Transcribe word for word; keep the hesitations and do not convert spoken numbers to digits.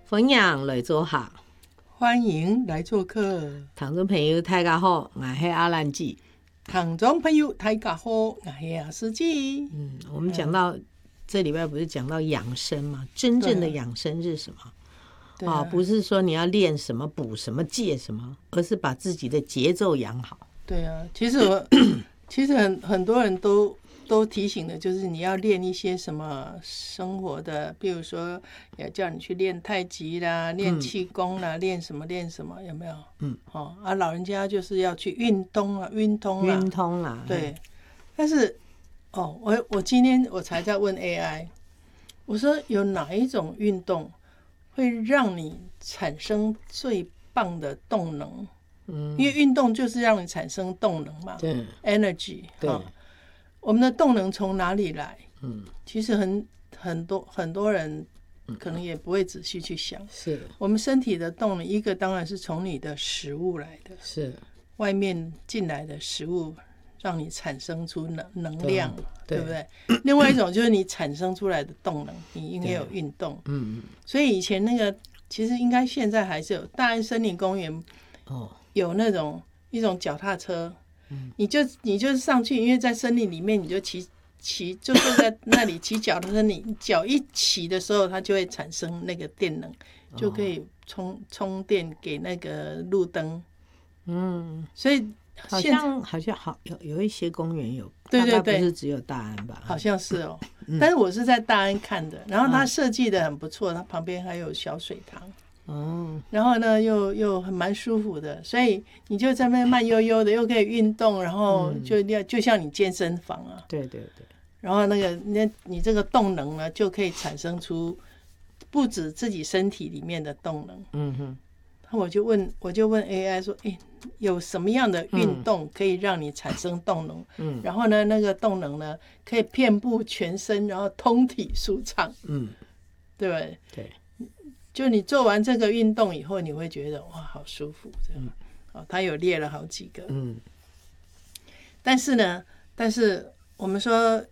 分享来做客， 欢迎来做客。 听众朋友大家好，我是阿兰姐。 听众朋友大家好，我是阿司机。 嗯，我们讲到、嗯、这礼拜不是讲到养生嘛？真正的养生是什么？ 对啊、 哦，不是说你要练什么、补什么、戒什么，而是把自己的节奏养好。 对啊，其实我其实很很多人都都提醒的，就是你要练一些什么生活的，比如说也叫你去练太极啦、练气功啦、练、嗯、什么练什么，有没有？嗯，哦啊，老人家就是要去运动啊，运通啊， 运通啊， 对。但是哦，我我今天我才在问 A I， 我说有哪一种运动会让你产生最棒的动能？嗯，因为运动就是让你产生动能嘛，对 ，energy， 对、哦，我们的动能从哪里来？嗯，其实很很多很多人可能也不会仔细去想，是我们身体的动能，一个当然是从你的食物来的，是外面进来的食物让你产生出能能量， 对, 对不对？另外一种就是你产生出来的动能，你应该有运动，嗯，所以以前那个其实应该现在还是有大安森林公园，哦。有那种一种脚踏车，嗯、你就你就是上去，因为在森林里面，你就骑骑，就坐在那里骑脚踏车，你脚一骑的时候，它就会产生那个电能，就可以充充电给那个路灯。嗯，所以好像好像好有有一些公园有， 对对对， 不是只有大安吧？ 好像是哦，嗯、但是我是在大安看的，然后它设计的很不错，它旁边还有小水塘。哦，然后呢，又又很蛮舒服的，所以你就在那边慢悠悠的，又可以运动，然后就要、嗯、就像你健身房啊，对对对，然后那个那你这个动能呢，就可以产生出不止自己身体里面的动能。嗯哼，我就问我就问 A I 说，哎，有什么样的运动可以让你产生动能？嗯，然后呢，那个动能呢，可以遍布全身，然后通体舒畅。嗯，对不对？对。就你做完这个运动以后，你会觉得哇，好舒服这样。嗯、哦，他有列了好几个。嗯。但是呢，但是我们说